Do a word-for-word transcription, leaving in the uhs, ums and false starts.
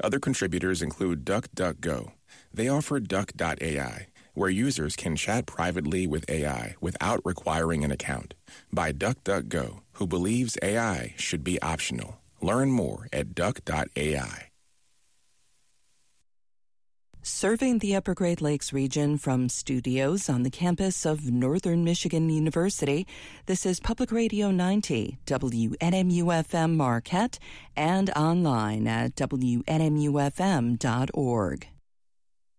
Other contributors include DuckDuckGo. They offer Duck dot A I, where users can chat privately with A I without requiring an account, by DuckDuckGo, who believes A I should be optional. Learn more at Duck dot A I. Serving the Upper Great Lakes region from studios on the campus of Northern Michigan University, this is Public Radio ninety, W N M U F M Marquette, and online at W N M U F M dot org.